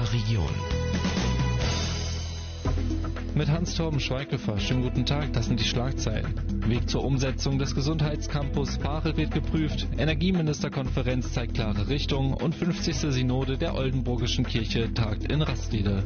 unserer Region. Mit Hans-Torben Schweighöfer. Schönen guten Tag, das sind die Schlagzeilen. Weg zur Umsetzung des Gesundheitscampus Varel wird geprüft, Energieministerkonferenz zeigt klare Richtung und 50. Synode der Oldenburgischen Kirche tagt in Rastede.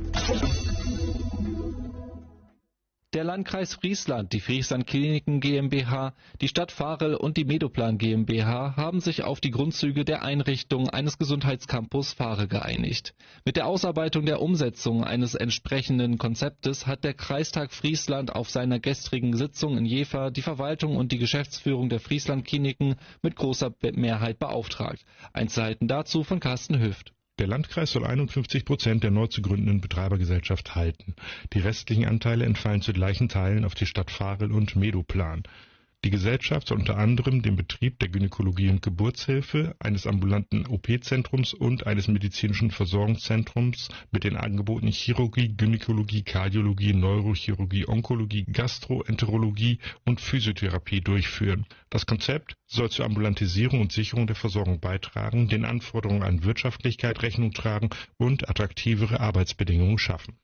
Der Landkreis Friesland, die Friesland Kliniken GmbH, die Stadt Varel und die Medoplan GmbH haben sich auf die Grundzüge der Einrichtung eines Gesundheitscampus Varel geeinigt. Mit der Ausarbeitung der Umsetzung eines entsprechenden Konzeptes hat der Kreistag Friesland auf seiner gestrigen Sitzung in Jever die Verwaltung und die Geschäftsführung der Friesland Kliniken mit großer Mehrheit beauftragt. Einzelheiten dazu von Carsten Hüft. Der Landkreis soll 51% der neu zu gründenden Betreibergesellschaft halten. Die restlichen Anteile entfallen zu gleichen Teilen auf die Stadt Varel und Medoplan. Die Gesellschaft soll unter anderem den Betrieb der Gynäkologie und Geburtshilfe, eines ambulanten OP-Zentrums und eines medizinischen Versorgungszentrums mit den Angeboten Chirurgie, Gynäkologie, Kardiologie, Neurochirurgie, Onkologie, Gastroenterologie und Physiotherapie durchführen. Das Konzept soll zur Ambulantisierung und Sicherung der Versorgung beitragen, den Anforderungen an Wirtschaftlichkeit Rechnung tragen und attraktivere Arbeitsbedingungen schaffen.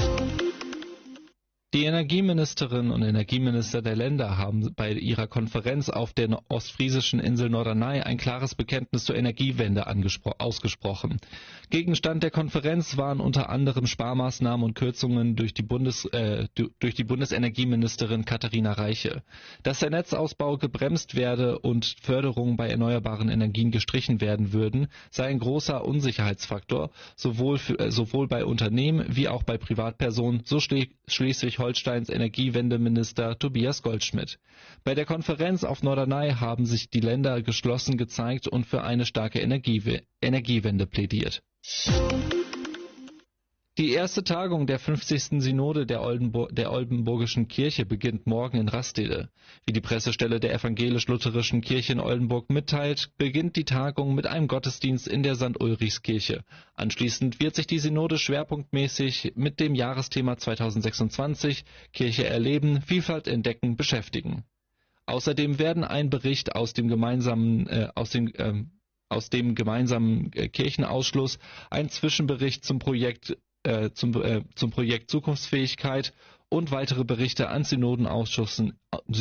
Die Energieministerinnen und Energieminister der Länder haben bei ihrer Konferenz auf der ostfriesischen Insel Norderney ein klares Bekenntnis zur Energiewende ausgesprochen. Gegenstand der Konferenz waren unter anderem Sparmaßnahmen und Kürzungen durch die Bundesenergieministerin Katharina Reiche. Dass der Netzausbau gebremst werde und Förderungen bei erneuerbaren Energien gestrichen werden würden, sei ein großer Unsicherheitsfaktor, sowohl bei Unternehmen wie auch bei Privatpersonen, so Schleswig-Holsteins Energiewendeminister Tobias Goldschmidt. Bei der Konferenz auf Norderney haben sich die Länder geschlossen gezeigt und für eine starke Energiewende plädiert. Die erste Tagung der 50. Synode der Oldenburgischen Kirche beginnt morgen in Rastede. Wie die Pressestelle der Evangelisch-Lutherischen Kirche in Oldenburg mitteilt, beginnt die Tagung mit einem Gottesdienst in der St. Ulrichskirche. Anschließend wird sich die Synode schwerpunktmäßig mit dem Jahresthema 2026 Kirche erleben, Vielfalt entdecken beschäftigen. Außerdem werden ein Bericht aus dem gemeinsamen Kirchenausschluss, ein Zwischenbericht zum Projekt Zukunftsfähigkeit und weitere Berichte an Synodenausschüssen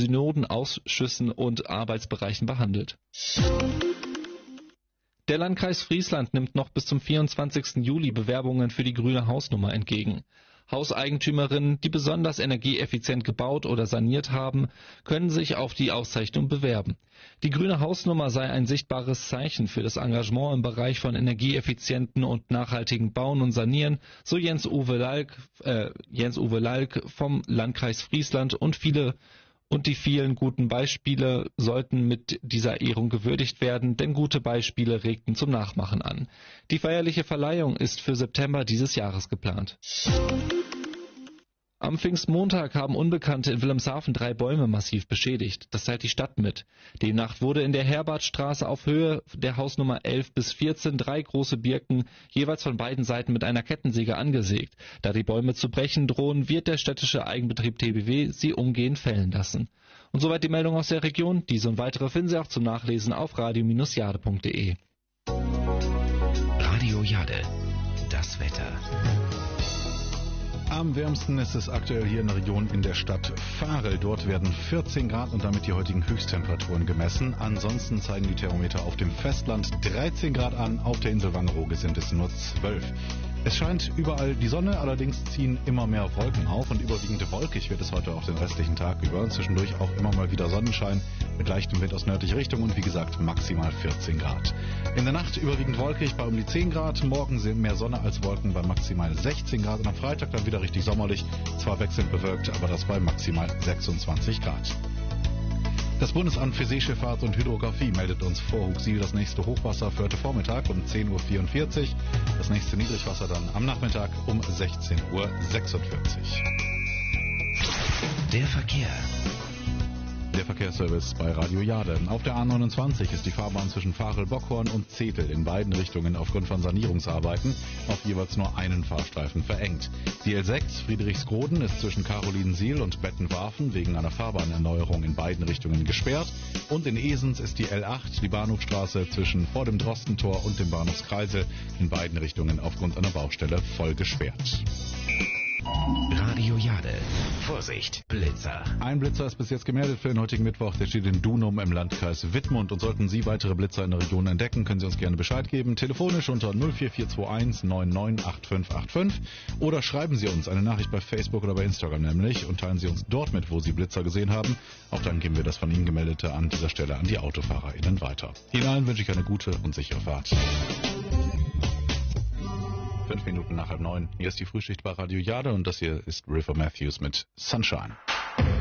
und Arbeitsbereichen behandelt. Der Landkreis Friesland nimmt noch bis zum 24. Juli Bewerbungen für die grüne Hausnummer entgegen. Hauseigentümerinnen, die besonders energieeffizient gebaut oder saniert haben, können sich auf die Auszeichnung bewerben. Die grüne Hausnummer sei ein sichtbares Zeichen für das Engagement im Bereich von energieeffizienten und nachhaltigen Bauen und Sanieren, so Jens-Uwe Lalk vom Landkreis Friesland und die vielen guten Beispiele sollten mit dieser Ehrung gewürdigt werden, denn gute Beispiele regten zum Nachmachen an. Die feierliche Verleihung ist für September dieses Jahres geplant. Am Pfingstmontag haben Unbekannte in Wilhelmshaven 3 Bäume massiv beschädigt. Das teilt die Stadt mit. Demnach wurde in der Herbertstraße auf Höhe der Hausnummer 11 bis 14 3 große Birken jeweils von beiden Seiten mit einer Kettensäge angesägt. Da die Bäume zu brechen drohen, wird der städtische Eigenbetrieb TBW sie umgehend fällen lassen. Und soweit die Meldung aus der Region. Diese und weitere finden Sie auch zum Nachlesen auf radio-jade.de. Radio Jade, das Wetter. Am wärmsten ist es aktuell hier in der Region in der Stadt Varel. Dort werden 14 Grad und damit die heutigen Höchsttemperaturen gemessen. Ansonsten zeigen die Thermometer auf dem Festland 13 Grad an, auf der Insel Wangerooge sind es nur 12. Es scheint überall die Sonne, allerdings ziehen immer mehr Wolken auf und überwiegend wolkig wird es heute auch den restlichen Tag über. Zwischendurch auch immer mal wieder Sonnenschein mit leichtem Wind aus nördlicher Richtung und wie gesagt maximal 14 Grad. In der Nacht überwiegend wolkig bei um die 10 Grad, morgen sind mehr Sonne als Wolken bei maximal 16 Grad und am Freitag dann wieder richtig sommerlich, zwar wechselnd bewölkt, aber das bei maximal 26 Grad. Das Bundesamt für Seeschifffahrt und Hydrographie meldet uns vor Huxil das nächste Hochwasser für heute Vormittag um 10.44 Uhr. Das nächste Niedrigwasser dann am Nachmittag um 16.46 Uhr. Der Verkehr. Der der Verkehrsservice bei Radio Jade. Auf der A29 ist die Fahrbahn zwischen Varel-Bockhorn und Zetel in beiden Richtungen aufgrund von Sanierungsarbeiten auf jeweils nur einen Fahrstreifen verengt. Die L6 Friedrichsgroden ist zwischen Carolinensiel und Bettenwarfen wegen einer Fahrbahnerneuerung in beiden Richtungen gesperrt. Und in Esens ist die L8, die Bahnhofstraße zwischen vor dem Drostentor und dem Bahnhofskreisel in beiden Richtungen aufgrund einer Baustelle voll gesperrt. Radio Jade. Vorsicht, Blitzer. Ein Blitzer ist bis jetzt gemeldet für den heutigen Mittwoch. Der steht in Dunum im Landkreis Wittmund. Und sollten Sie weitere Blitzer in der Region entdecken, können Sie uns gerne Bescheid geben. Telefonisch unter 04421 998585 oder schreiben Sie uns eine Nachricht bei Facebook oder bei Instagram nämlich und teilen Sie uns dort mit, wo Sie Blitzer gesehen haben. Auch dann geben wir das von Ihnen Gemeldete an dieser Stelle an die AutofahrerInnen weiter. Ihnen allen wünsche ich eine gute und sichere Fahrt. 5 Minuten nach 8:30. Hier ist die Frühschicht bei Radio Jade und das hier ist River Matthews mit Sunshine.